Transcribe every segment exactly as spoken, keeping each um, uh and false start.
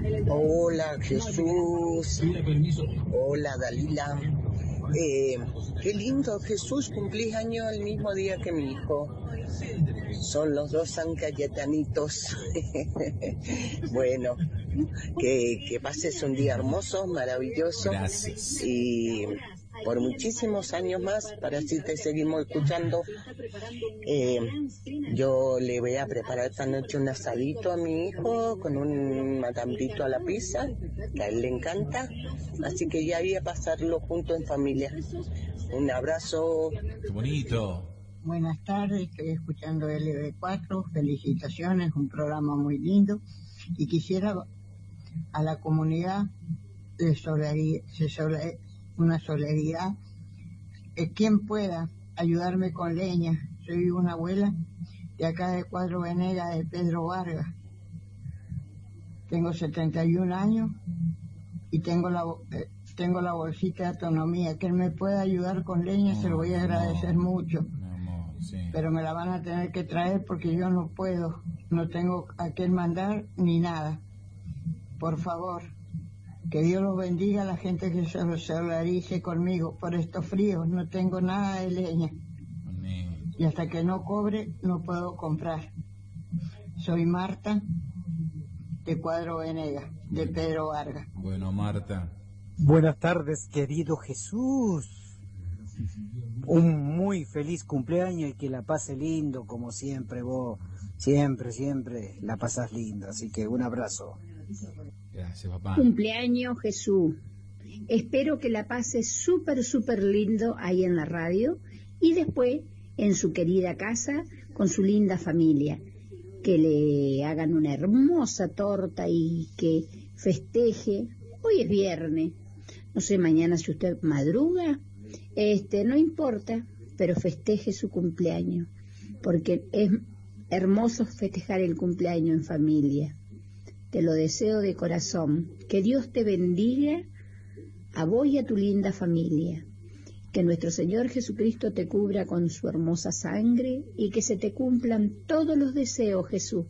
Hola Jesús, hola Dalila. Eh, qué lindo, Jesús, cumplís años el mismo día que mi hijo. Son los dos San Cayetanitos. Bueno, que, que pases un día hermoso, maravilloso. Gracias. Y por muchísimos años más, para así te seguimos escuchando. Eh, yo le voy a preparar esta noche un asadito a mi hijo con un matambito a la pizza, que a él le encanta. Así que ya voy a pasarlo juntos en familia. Un abrazo. Qué bonito. Buenas tardes, estoy escuchando L B cuatro, felicitaciones, un programa muy lindo. Y quisiera a la comunidad de solidaridad, una solidaridad, eh, quien pueda ayudarme con leña. Soy una abuela de acá de Cuadro Venegas, de Pedro Vargas. Tengo setenta y un años y tengo la eh, tengo la bolsita de autonomía. Quien me pueda ayudar con leña, no, se lo voy a agradecer no, mucho. No, sí. Pero me la van a tener que traer porque yo no puedo, no tengo a quién mandar ni nada. Por favor, que Dios los bendiga a la gente que se solidarice conmigo. Por estos fríos no tengo nada de leña. Amén. Y hasta que no cobre no puedo comprar. Soy Marta, de Cuadro Venegas, de Pedro Vargas. Bueno, Marta. Buenas tardes, querido Jesús. Un muy feliz cumpleaños y que la pase lindo, como siempre vos. Siempre, siempre la pasás lindo. Así que un abrazo. Gracias, papá. Cumpleaños, Jesús. Espero que la pase súper, súper lindo ahí en la radio y después en su querida casa con su linda familia. Que le hagan una hermosa torta y que festeje. Hoy es viernes. No sé, mañana si usted madruga, este, no importa, pero festeje su cumpleaños, porque es hermoso festejar el cumpleaños en familia. Te lo deseo de corazón. Que Dios te bendiga a vos y a tu linda familia. Que nuestro Señor Jesucristo te cubra con su hermosa sangre y que se te cumplan todos los deseos, Jesús.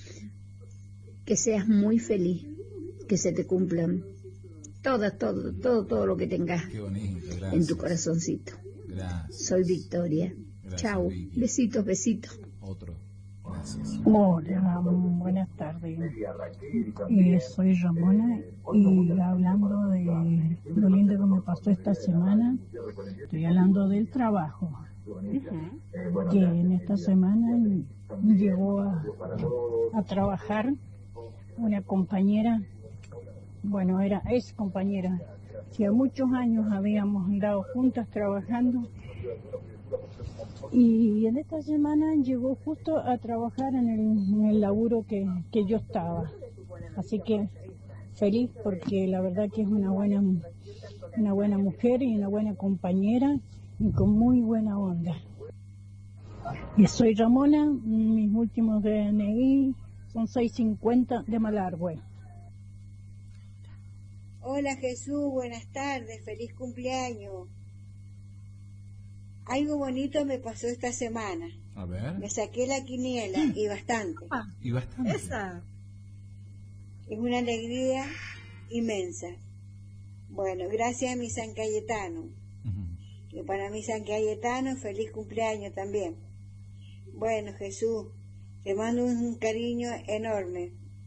Que seas muy feliz, que se te cumplan todo, todo, todo, todo lo que tengas. Qué bonito, gracias. En tu corazoncito. Gracias. Soy Victoria. Gracias, Chau. Vicky. Besitos, besitos. Otro. Gracias. Hola, buenas tardes. Eh, soy Ramona y hablando de lo lindo que me pasó esta semana, estoy hablando del trabajo. Uh-huh. Que en esta semana llegó a, a trabajar una compañera, bueno, era ex compañera, hacía muchos años habíamos andado juntas trabajando. Y en esta semana llegó justo a trabajar en el, en el laburo que, que yo estaba. Así que feliz porque la verdad que es una buena, una buena mujer y una buena compañera y con muy buena onda. Y soy Ramona, mis últimos D N I son seiscientos cincuenta de Malargüe. Hola Jesús, buenas tardes, feliz cumpleaños. Algo bonito me pasó esta semana. A ver. Me saqué la quiniela y bastante. Ah, y bastante. Esa. Es una alegría inmensa. Bueno, gracias a mi San Cayetano. Uh-huh. Y para mi San Cayetano, feliz cumpleaños también. Bueno, Jesús, te mando un cariño enorme.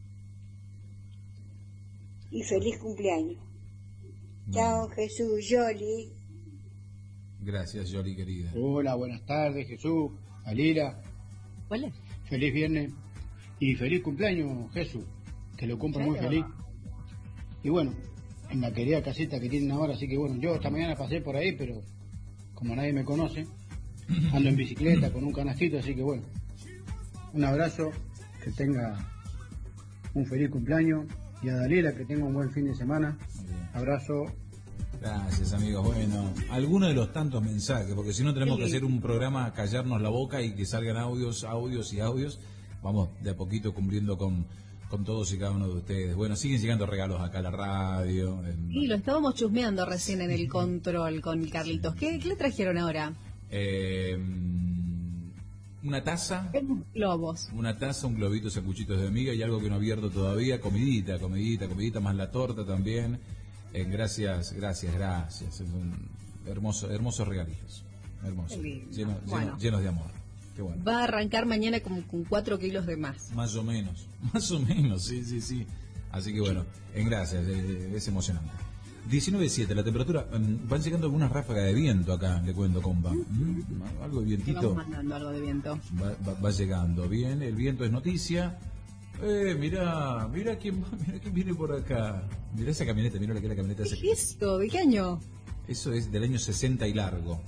Y feliz cumpleaños. No. Chao, Jesús, Yoli. Gracias, Yoli, querida. Hola, buenas tardes, Jesús, Alira. Hola. Feliz viernes y feliz cumpleaños, Jesús, que lo cumpla muy feliz. Y bueno, en la querida casita que tienen ahora, así que bueno, yo esta mañana pasé por ahí, pero como nadie me conoce, ando en bicicleta con un canastito, así que bueno, un abrazo, que tenga un feliz cumpleaños, y a Dalila que tenga un buen fin de semana. Abrazo. Gracias, amigos. Bueno, algunos de los tantos mensajes, porque si no tenemos que hacer un programa, callarnos la boca y que salgan audios, audios y audios. Vamos de a poquito cumpliendo con, con todos y cada uno de ustedes. Bueno, siguen llegando regalos acá a la radio. En... Y lo estábamos chusmeando recién en el control con Carlitos. ¿Qué, qué le trajeron ahora? Eh, una taza, globos, una taza, un globito, sanguchitos de miga y algo que no he abierto todavía, comidita, comidita, comidita, más la torta también. Eh, gracias, gracias, gracias. Es un hermoso, hermosos regalitos, hermosos, llenos, bueno. llenos, llenos de amor. Qué bueno. Va a arrancar mañana como con cuatro kilos de más. Más o menos, más o menos, sí, sí, sí. Así que bueno, en gracias, eh, es emocionante. diecinueve siete, la temperatura, um, van llegando algunas ráfagas de viento acá, le cuento, compa. ¿Mm? Algo de vientito. Vamos mandando algo de viento. Va, va, va llegando, bien, el viento es noticia. Eh, mirá, mirá quién, mirá quién viene por acá. Mirá esa camioneta, mirá la que es la camioneta. ¿Qué es esto? ¿De qué año? Eso es del año sesenta y largo.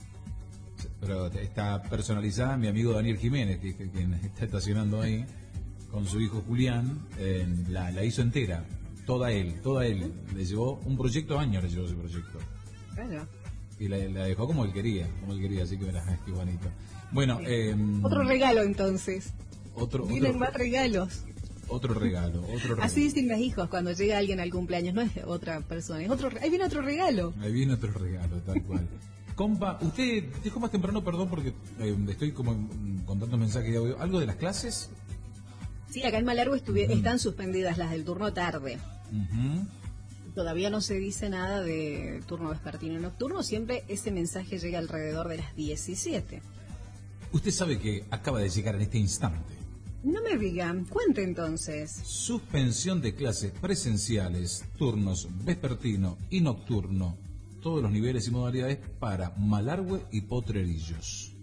Pero está personalizada, mi amigo Daniel Jiménez, que, que, quien está estacionando ahí, con su hijo Julián, eh, la, la hizo entera. Toda él, toda él. Le llevó un proyecto, años le llevó ese proyecto. Claro. Y la, la dejó como él quería, como él quería, así que verás, qué bonito. Bueno, sí. eh, otro regalo entonces. Otro, Vienen otro, más regalos. Otro regalo, otro regalo. Así dicen mis hijos cuando llega alguien al cumpleaños, no es otra persona, es otro, ahí viene otro regalo. Ahí viene otro regalo, tal cual. Compa, usted dijo más temprano, perdón, porque eh, estoy como con tantos mensajes de audio, ¿algo de las clases? Sí, acá en Malargüe estuvi- Uh-huh. están suspendidas las del turno tarde. Uh-huh. Todavía no se dice nada de turno vespertino y nocturno, siempre ese mensaje llega alrededor de las diecisiete. Usted sabe que acaba de llegar en este instante. No me digan, cuente entonces. Suspensión de clases presenciales, turnos vespertino y nocturno, todos los niveles y modalidades para Malargüe y Potrerillos.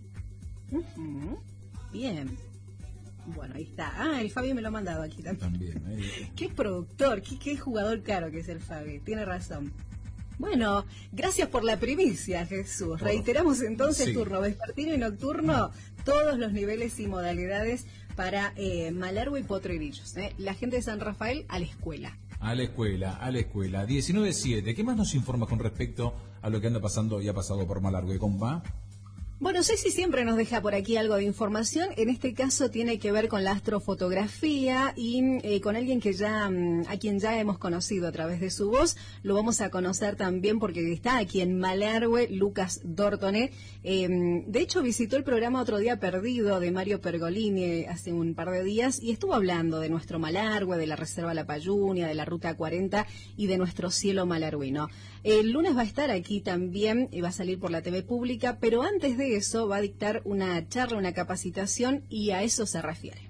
Uh-huh. Bien. Bueno, ahí está. Ah, el Fabi me lo ha mandado aquí también. También, eh. Qué productor, qué, qué jugador caro que es el Fabi. Tiene razón. Bueno, gracias por la primicia, Jesús. Reiteramos entonces Sí. turno vespertino y nocturno, todos los niveles y modalidades para eh, Malargüe y Potrerillos. ¿eh? La gente de San Rafael a la escuela. A la escuela, a la escuela. diecinueve siete, ¿qué más nos informa con respecto a lo que anda pasando y ha pasado por Malargüe, compa? Bueno, Ceci siempre nos deja por aquí algo de información. En este caso tiene que ver con la astrofotografía y eh, con alguien que ya, mm, a quien ya hemos conocido a través de su voz. Lo vamos a conocer también porque está aquí en Malargüe, Lucas Dortone. Eh, de hecho, visitó el programa Otro Día Perdido de Mario Pergolini hace un par de días y estuvo hablando de nuestro Malargüe, de la Reserva La Payunia, de la Ruta cuarenta y de nuestro cielo malarguino. El lunes va a estar aquí también y va a salir por la T V pública, pero antes de eso va a dictar una charla, una capacitación y a eso se refiere.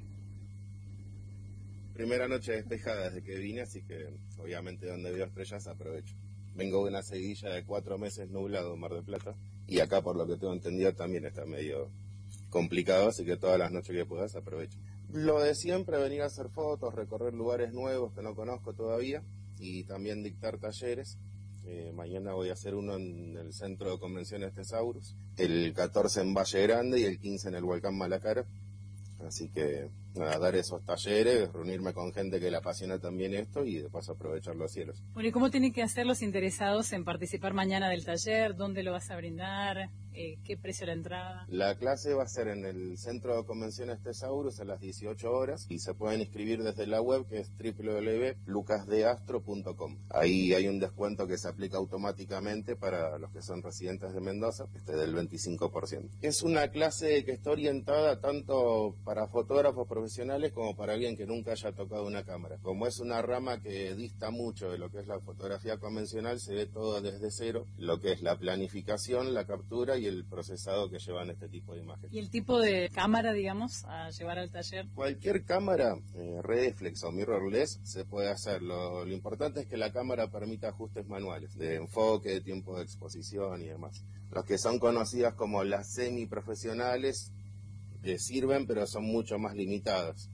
Primera noche despejada desde que vine, así que obviamente donde veo estrellas aprovecho. Vengo de una seguidilla de cuatro meses nublado en Mar del Plata y acá por lo que tengo entendido también está medio complicado, así que todas las noches que puedas aprovecho. Lo de siempre, venir a hacer fotos, recorrer lugares nuevos que no conozco todavía y también dictar talleres. Eh, mañana voy a hacer uno en el Centro de Convenciones Tesaurus, el catorce en Valle Grande y el quince en el Volcán Malacara. Así que, nada, dar esos talleres, reunirme con gente que le apasiona también esto y de paso aprovechar los cielos. Bueno, ¿y cómo tienen que hacer los interesados en participar mañana del taller? ¿Dónde lo vas a brindar? Eh, ¿Qué precio la entrada? La clase va a ser en el Centro de Convenciones Tesaurus a las dieciocho horas y se pueden inscribir desde la web que es doble u doble u doble u punto lucas de astro punto com. Ahí hay un descuento que se aplica automáticamente para los que son residentes de Mendoza, este del veinticinco por ciento. Es una clase que está orientada tanto para fotógrafos profesionales como para alguien que nunca haya tocado una cámara. Como es una rama que dista mucho de lo que es la fotografía convencional, se ve todo desde cero, lo que es la planificación, la captura y el procesado que llevan este tipo de imágenes. ¿Y el tipo de cámara, digamos, a llevar al taller? Cualquier cámara, eh, reflex o mirrorless, se puede hacer. Lo, lo importante es que la cámara permita ajustes manuales, de enfoque, de tiempo de exposición y demás. Los que son conocidas como las semiprofesionales eh, sirven, pero son mucho más limitadas.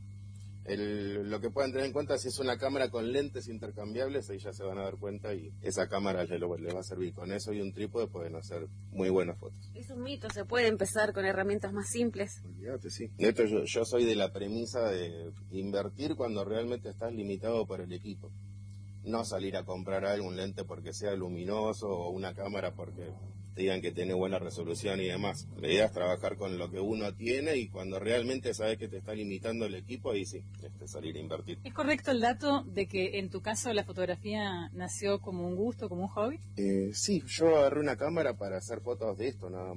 El, lo que pueden tener en cuenta, si es una cámara con lentes intercambiables, ahí ya se van a dar cuenta y esa cámara les, lo, les va a servir. Con eso y un trípode pueden hacer muy buenas fotos. Es un mito, se puede empezar con herramientas más simples. Olvídate, sí. De hecho, yo, yo soy de la premisa de invertir cuando realmente estás limitado por el equipo. No salir a comprar algún lente porque sea luminoso o una cámara porque te digan que tiene buena resolución y demás. La idea es trabajar con lo que uno tiene y cuando realmente sabes que te está limitando el equipo, ahí sí, este, salir a invertir. ¿Es correcto el dato de que en tu caso la fotografía nació como un gusto, como un hobby? Eh, sí, yo agarré una cámara para hacer fotos de esto nada más.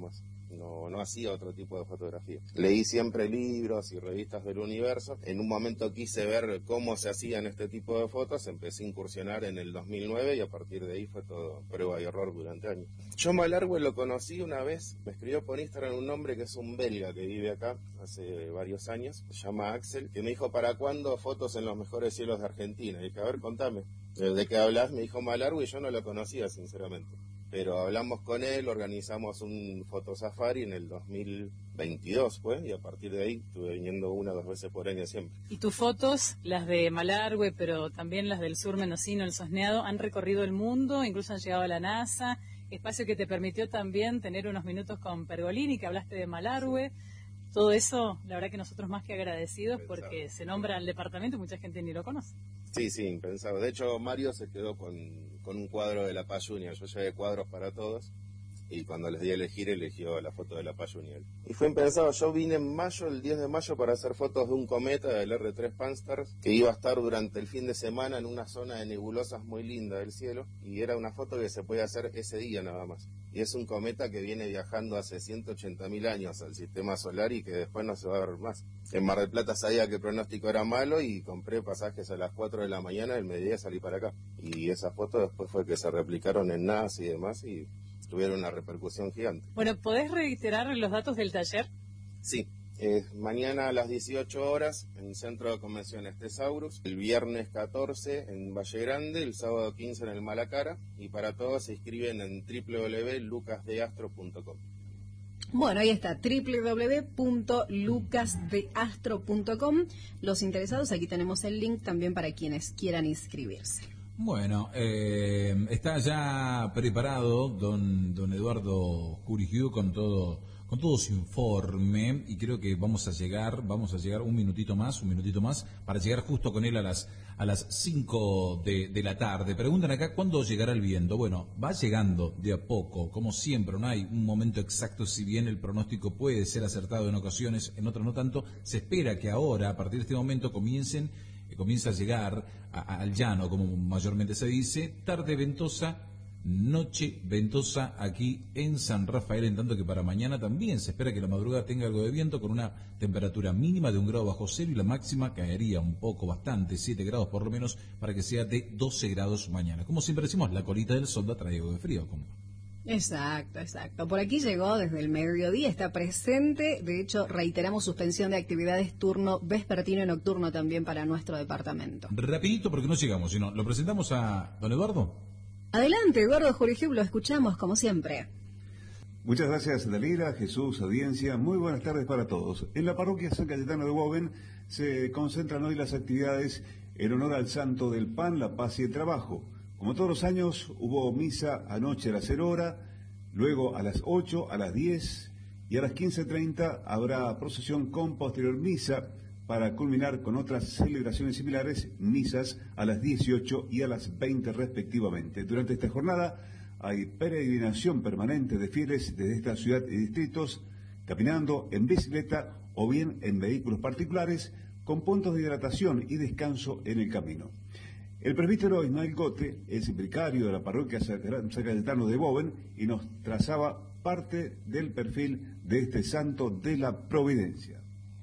no, no hacía otro tipo de fotografía. Leí siempre libros y revistas del universo. En un momento quise ver cómo se hacían este tipo de fotos, empecé a incursionar en el dos mil nueve y a partir de ahí fue todo prueba y error durante años. Yo Malargüe lo conocí una vez, me escribió por Instagram un hombre que es un belga que vive acá hace varios años, se llama Axel, que me dijo, ¿para cuándo fotos en los mejores cielos de Argentina? Y dije, a ver, contame, ¿de qué hablas? Me dijo Malargüe y yo no lo conocía, sinceramente. Pero hablamos con él, organizamos un fotosafari en el dos mil veintidós, pues, y a partir de ahí estuve viniendo una o dos veces por año siempre. Y tus fotos, las de Malargüe, pero también las del sur mendocino, el Sosneado, han recorrido el mundo, incluso han llegado a la NASA, espacio que te permitió también tener unos minutos con Pergolini, que hablaste de Malargüe. Todo eso, la verdad que nosotros más que agradecidos, porque se nombra al departamento y mucha gente ni lo conoce. Sí, sí, impensado. De hecho, Mario se quedó con, con un cuadro de la Paz Junior. Yo llevé cuadros para todos y cuando les di a elegir, eligió la foto de la Paz Junior. Y fue impensado. Yo vine en mayo, el diez de mayo, para hacer fotos de un cometa del erre tres Pan-STARRS que iba a estar durante el fin de semana en una zona de nebulosas muy linda del cielo, y era una foto que se puede hacer ese día nada más. Y es un cometa que viene viajando hace ciento ochenta mil años al sistema solar y que después no se va a ver más. En Mar del Plata sabía que el pronóstico era malo y compré pasajes a las cuatro de la mañana, el mediodía salí para acá. Y esa foto después fue que se replicaron en NASA y demás y tuvieron una repercusión gigante. Bueno, ¿podés reiterar los datos del taller? Sí, eh, mañana a las dieciocho horas en Centro de Convenciones Tesaurus, el viernes catorce en Valle Grande, el sábado quince en el Malacara, y para todos se inscriben en doble u doble u doble u punto lucas de astro punto com. Bueno, ahí está, doble u doble u doble u punto lucas de astro punto com. Los interesados, aquí tenemos el link también para quienes quieran inscribirse. Bueno, eh, está ya preparado don don Eduardo Jurigiu con todo con todo su informe y creo que vamos a llegar vamos a llegar un minutito más un minutito más para llegar justo con él a las a las cinco de, de la tarde. Preguntan acá cuándo llegará el viento. Bueno, va llegando de a poco, como siempre, no hay un momento exacto, si bien el pronóstico puede ser acertado en ocasiones, en otras no tanto. Se espera que ahora, a partir de este momento, comiencen comienza a llegar a, a, al llano, como mayormente se dice, tarde ventosa, noche ventosa aquí en San Rafael, en tanto que para mañana también se espera que la madrugada tenga algo de viento con una temperatura mínima de un grado bajo cero y la máxima caería un poco, bastante, siete grados por lo menos, para que sea de doce grados mañana. Como siempre decimos, la colita del sol da trae algo de frío, compa. Exacto, exacto. Por aquí llegó desde el mediodía, está presente. De hecho, reiteramos suspensión de actividades turno vespertino y nocturno también para nuestro departamento. Rapidito porque no llegamos, sino lo presentamos a don Eduardo. Adelante, Eduardo Jurigiu, lo escuchamos como siempre. Muchas gracias, Dalila, Jesús, audiencia. Muy buenas tardes para todos. En la parroquia San Cayetano de Boven se concentran hoy las actividades en honor al santo del pan, la paz y el trabajo. Como todos los años, hubo misa anoche a las cero hora, luego a las ocho, a las diez y a las quince treinta habrá procesión con posterior misa para culminar con otras celebraciones similares, misas a las dieciocho y a las veinte respectivamente. Durante esta jornada hay peregrinación permanente de fieles desde esta ciudad y distritos, caminando en bicicleta o bien en vehículos particulares, con puntos de hidratación y descanso en el camino. El presbítero Ismael Gote es el vicario de la parroquia San Cayetano de Boven y nos trazaba parte del perfil de este santo de la providencia.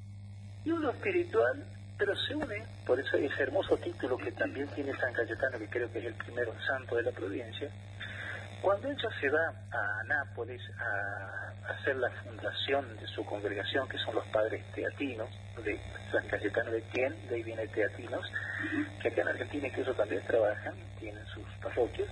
Y uno espiritual, pero se une, por eso hay ese hermoso título que también tiene San Cayetano, que creo que es el primer santo de la providencia. Cuando ella se va a Nápoles a hacer la fundación de su congregación, que son los padres teatinos, de San Cayetano de Tien, de ahí viene Teatinos, que acá en Argentina incluso también trabajan, tienen sus parroquias,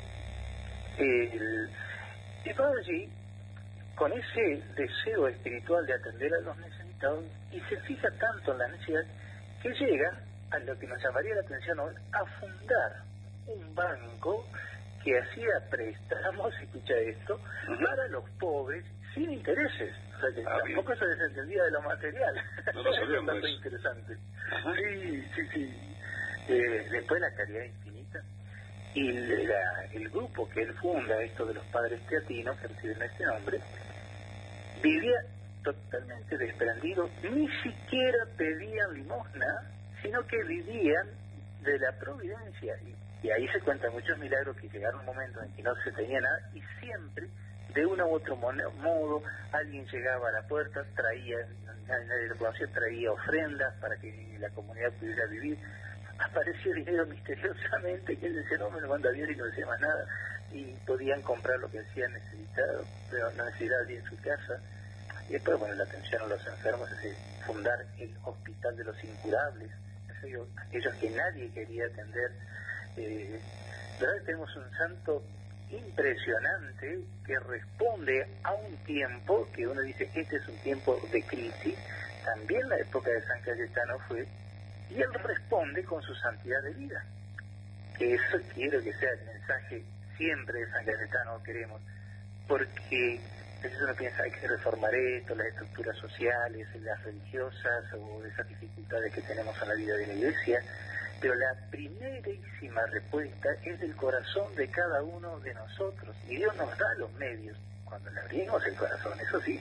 el, y va allí con ese deseo espiritual de atender a los necesitados y se fija tanto en la necesidad que llega a lo que nos llamaría la atención hoy, a fundar un banco que hacía préstamos, escucha esto, uh-huh. para los pobres sin intereses. O sea, que ah, tampoco bien. Se desentendía de lo material. No lo sabíamos. Es bastante interesante. Ajá. Sí, sí, sí. Eh, después la caridad infinita. Y la, el grupo que él funda, esto de los padres teatinos, que reciben este nombre, vivía totalmente desprendido. Ni siquiera pedían limosna, sino que vivían de la providencia. Y, y ahí se cuentan muchos milagros que llegaron un momento en que no se tenía nada y siempre de uno u otro modo, alguien llegaba a la puerta, traía, nadie lo conocía, traía ofrendas para que la comunidad pudiera vivir. Apareció dinero misteriosamente, que él decía, no, me lo manda Dios y no decía más nada, y podían comprar lo que hacían necesitado, pero no necesidad de en su casa. Y después, bueno, la atención a los enfermos, es decir, fundar el Hospital de los Incurables, aquellos, aquellos que nadie quería atender. Eh, ¿verdad? Tenemos un santo impresionante que responde a un tiempo que uno dice, este es un tiempo de crisis. También la época de San Cayetano fue, y él responde con su santidad de vida. Que eso quiero que sea el mensaje siempre de San Cayetano, queremos, porque a veces uno piensa, hay que reformar esto, las estructuras sociales, las religiosas, o esas dificultades que tenemos en la vida de la Iglesia, pero la primerísima respuesta es del corazón de cada uno de nosotros, y Dios nos da los medios cuando le abrimos el corazón, eso sí.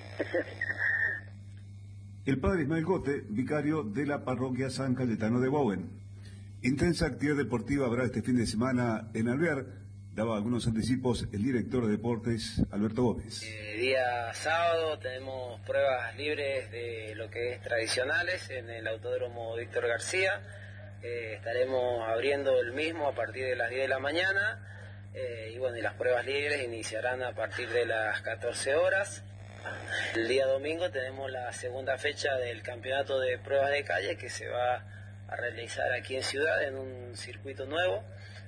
El padre Ismael Gote, vicario de la parroquia San Cayetano de Bowen. Intensa actividad deportiva habrá este fin de semana en Alvear. Daba algunos anticipos el director de deportes, Alberto Gómez. Eh, día sábado tenemos pruebas libres de lo que es tradicionales en el Autódromo Víctor García. Eh, estaremos abriendo el mismo a partir de las diez de la mañana. Eh, y bueno, y las pruebas libres iniciarán a partir de las catorce horas. El día domingo tenemos la segunda fecha del campeonato de pruebas de calle que se va a realizar aquí en Ciudad en un circuito nuevo.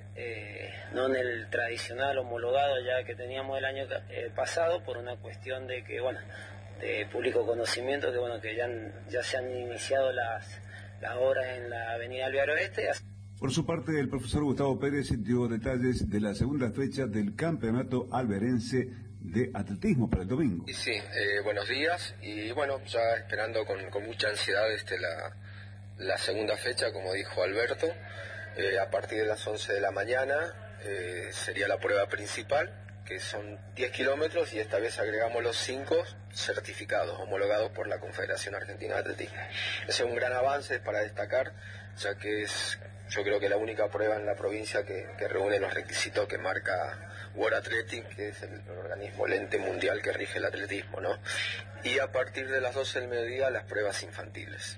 Eh, no en el tradicional homologado ya que teníamos el año eh, pasado, por una cuestión de que, bueno, de público conocimiento, que bueno, que ya, ya se han iniciado las, las obras en la avenida Alvear Oeste. Por su parte, el profesor Gustavo Pérez dio detalles de la segunda fecha del campeonato alberense de atletismo para el domingo. Sí, eh, buenos días, y bueno, ya esperando con, con mucha ansiedad este, la, la segunda fecha, como dijo Alberto. Eh, a partir de las once de la mañana eh, sería la prueba principal, que son diez kilómetros, y esta vez agregamos los cinco certificados, homologados por la Confederación Argentina de Atletismo. Ese es un gran avance para destacar, ya que es, yo creo que la única prueba en la provincia que, que reúne los requisitos que marca World Athletic, que es el organismo, el ente mundial que rige el atletismo, ¿no? Y a partir de las doce del mediodía, las pruebas infantiles.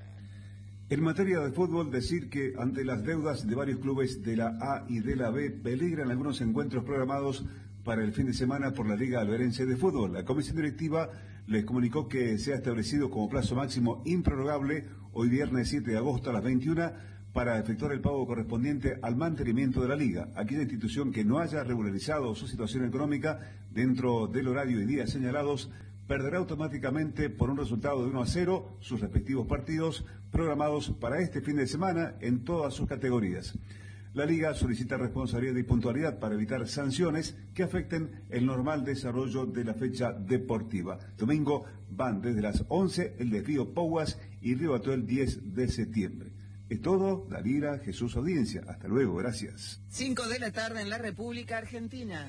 En materia de fútbol, decir que ante las deudas de varios clubes de la A y de la B, peligran algunos encuentros programados para el fin de semana por la Liga Alberense de Fútbol. La comisión directiva les comunicó que se ha establecido como plazo máximo improrrogable, hoy viernes siete de agosto a las veintiuna, para efectuar el pago correspondiente al mantenimiento de la Liga. Aquella institución que no haya regularizado su situación económica dentro del horario y días señalados perderá automáticamente por un resultado de uno a cero sus respectivos partidos programados para este fin de semana en todas sus categorías. La Liga solicita responsabilidad y puntualidad para evitar sanciones que afecten el normal desarrollo de la fecha deportiva. Domingo van desde las once el desvío Pouas y Río Atuel el diez de septiembre. Es todo, Dalira, Jesús, audiencia. Hasta luego, gracias. cinco de la tarde en la República Argentina.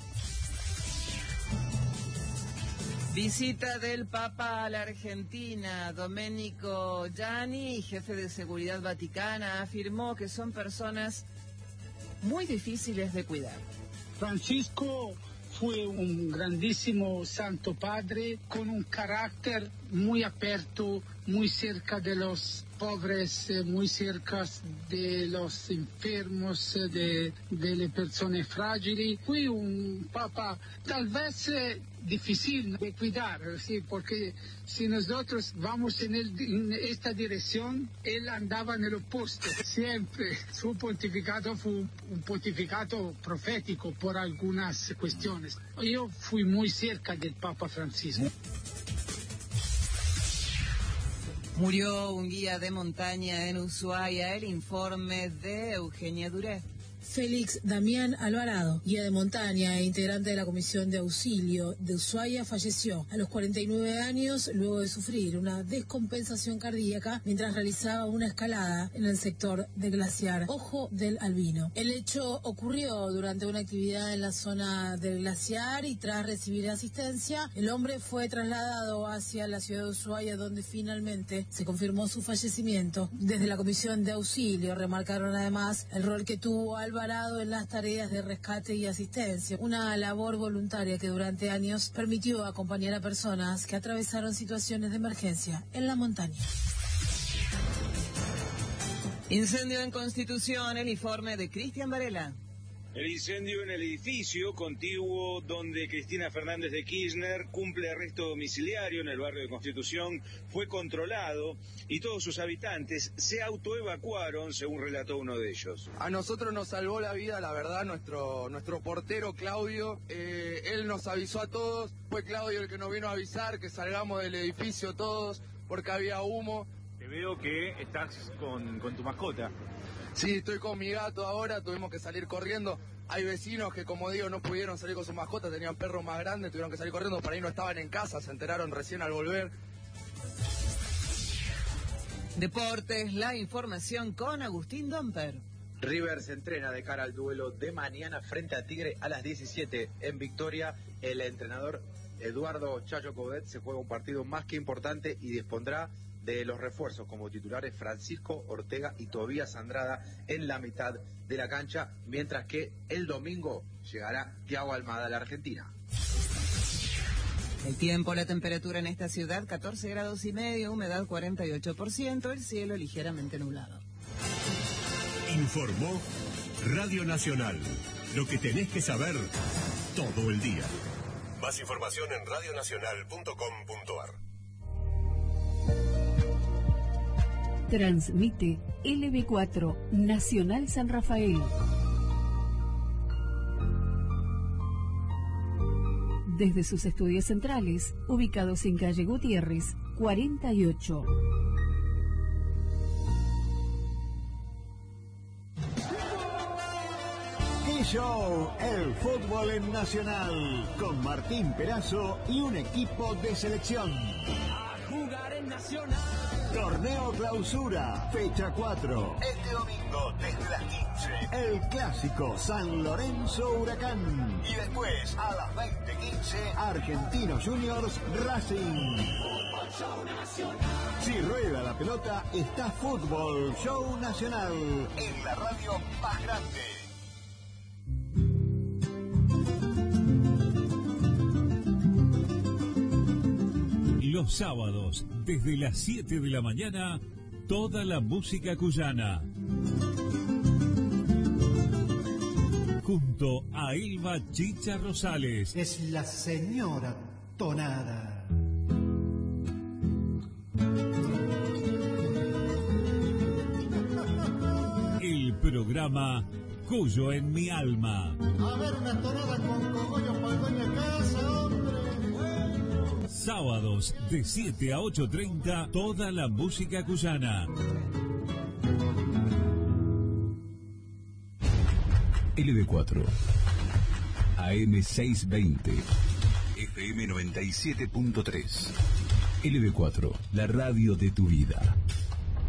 Visita del Papa a la Argentina. Domenico Gianni, jefe de Seguridad Vaticana, afirmó que son personas muy difíciles de cuidar. Francisco fue un grandísimo santo padre con un carácter muy abierto, muy cerca de los pobres, muy cerca de los enfermos, de, de las personas frágiles. Fue un papa tal vez eh, difícil de cuidar, ¿sí? Porque si nosotros vamos en, el, en esta dirección, él andaba en el opuesto. Siempre su pontificado fue un, un pontificado profético por algunas cuestiones. Yo fui muy cerca del Papa Francisco. Murió un guía de montaña en Ushuaia. El informe de Eugenia Duré. Félix Damián Alvarado, guía de montaña e integrante de la Comisión de Auxilio de Ushuaia, falleció a los cuarenta y nueve años luego de sufrir una descompensación cardíaca mientras realizaba una escalada en el sector del glaciar Ojo del Albino. El hecho ocurrió durante una actividad en la zona del glaciar y tras recibir asistencia, el hombre fue trasladado hacia la ciudad de Ushuaia, donde finalmente se confirmó su fallecimiento. Desde la Comisión de Auxilio remarcaron además el rol que tuvo al Alvarado en las tareas de rescate y asistencia, una labor voluntaria que durante años permitió acompañar a personas que atravesaron situaciones de emergencia en la montaña. Incendio en Constitución, el informe de Cristian Varela. El incendio en el edificio contiguo donde Cristina Fernández de Kirchner cumple arresto domiciliario en el barrio de Constitución fue controlado y todos sus habitantes se autoevacuaron, según relató uno de ellos. A nosotros nos salvó la vida, la verdad, nuestro nuestro portero Claudio. Eh, él nos avisó a todos, fue Claudio el que nos vino a avisar que salgamos del edificio todos porque había humo. Te veo que estás con, con tu mascota. Sí, estoy con mi gato ahora, tuvimos que salir corriendo. Hay vecinos que, como digo, no pudieron salir con su mascota, tenían perros más grandes, tuvieron que salir corriendo, para ahí no estaban en casa, se enteraron recién al volver. Deportes, la información con Agustín Domper. River se entrena de cara al duelo de mañana frente a Tigre a las diecisiete en Victoria. El entrenador Eduardo Chacho Coudet se juega un partido más que importante y dispondrá de los refuerzos como titulares Francisco Ortega y Tobías Andrada en la mitad de la cancha, mientras que el domingo llegará Thiago Almada a la Argentina. El tiempo, la temperatura en esta ciudad, catorce grados y medio, humedad cuarenta y ocho por ciento, el cielo ligeramente nublado. Informó Radio Nacional, lo que tenés que saber todo el día. Más información en radio nacional punto com punto a r. Transmite L B cuatro, Nacional San Rafael. Desde sus estudios centrales, ubicados en calle Gutiérrez, cuarenta y ocho. Show, el fútbol en Nacional, con Martín Perazo y un equipo de selección. A jugar en Nacional. Torneo Clausura, fecha cuatro. Este domingo desde las quince. El clásico San Lorenzo Huracán. Y después a las veinte quince, Argentinos Juniors Racing. Fútbol Show Nacional. Si rueda la pelota, está Fútbol Show Nacional en la radio más grande. Los sábados, desde las siete de la mañana, toda la música cuyana. Junto a Elba Chicha Rosales. Es la señora Tonada. El programa Cuyo en mi alma. A ver, una tonada con cogollo para doña casa, hombre. Sábados de siete a ocho treinta, toda la música cuyana. L B cuatro, A M seiscientos veinte, F M noventa y siete punto tres. L B cuatro, la radio de tu vida.